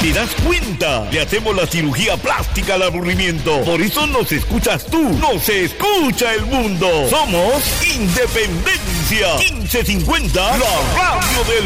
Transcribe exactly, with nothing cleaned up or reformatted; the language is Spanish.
¿Te das cuenta? Le hacemos la cirugía plástica al aburrimiento. Por eso nos escuchas tú, nos escucha el mundo. Somos Independencia quince cincuenta, la radio del